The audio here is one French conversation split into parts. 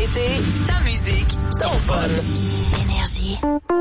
l'été, ta musique, ton fun. Énergie.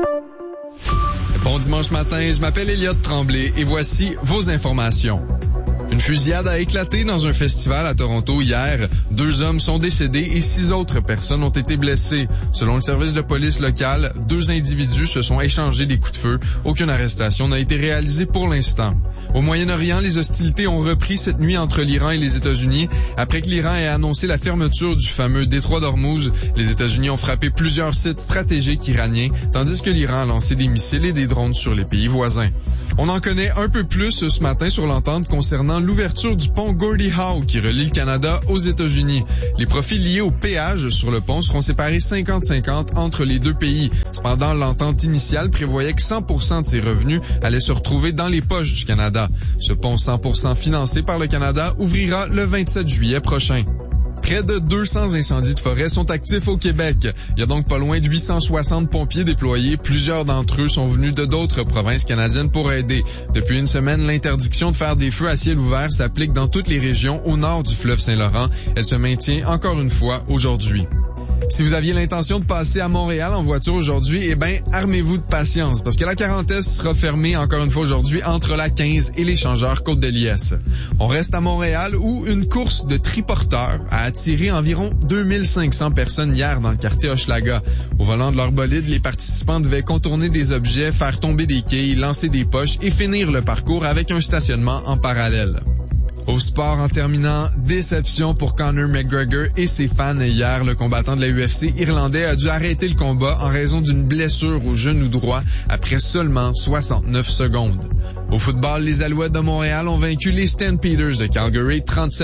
Bon dimanche matin, je m'appelle Elliott Tremblay et voici vos informations. Une fusillade a éclaté dans un festival à Toronto hier. 2 hommes sont décédés et 6 autres personnes ont été blessées. Selon le service de police local, 2 individus se sont échangés des coups de feu. Aucune arrestation n'a été réalisée pour l'instant. Au Moyen-Orient, les hostilités ont repris cette nuit entre l'Iran et les États-Unis. Après que l'Iran ait annoncé la fermeture du fameux détroit d'Ormuz, les États-Unis ont frappé plusieurs sites stratégiques iraniens, tandis que l'Iran a lancé des missiles et des drones sur les pays voisins. On en connaît un peu plus ce matin sur l'entente concernant l'ouverture du pont Gordie Howe qui relie le Canada aux États-Unis. Les profits liés au péage sur le pont seront séparés 50-50 entre les deux pays. Cependant, l'entente initiale prévoyait que 100% de ces revenus allaient se retrouver dans les poches du Canada. Ce pont 100% financé par le Canada ouvrira le 27 juillet prochain. Près de 200 incendies de forêt sont actifs au Québec. Il y a donc pas loin de 860 pompiers déployés. Plusieurs d'entre eux sont venus de d'autres provinces canadiennes pour aider. Depuis une semaine, l'interdiction de faire des feux à ciel ouvert s'applique dans toutes les régions au nord du fleuve Saint-Laurent. Elle se maintient encore une fois aujourd'hui. Si vous aviez l'intention de passer à Montréal en voiture aujourd'hui, armez-vous de patience parce que la 40S sera fermée encore une fois aujourd'hui entre la 15 et l'échangeur Côte-de-Liesse. On reste à Montréal où une course de triporteurs a attiré environ 2500 personnes hier dans le quartier Hochelaga. Au volant de leur bolide, les participants devaient contourner des objets, faire tomber des quilles, lancer des poches et finir le parcours avec un stationnement en parallèle. Au sport, en terminant, déception pour Conor McGregor et ses fans hier. Le combattant de la UFC irlandais a dû arrêter le combat en raison d'une blessure au genou droit après seulement 69 secondes. Au football, les Alouettes de Montréal ont vaincu les Stampeders de Calgary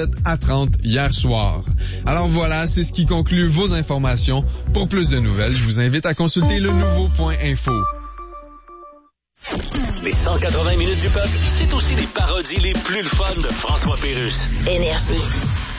37-30 hier soir. Alors voilà, c'est ce qui conclut vos informations. Pour plus de nouvelles, je vous invite à consulter le nouveau.info. Les 180 minutes du peuple, c'est aussi les parodies les plus le fun de François Pérusse. Énergie.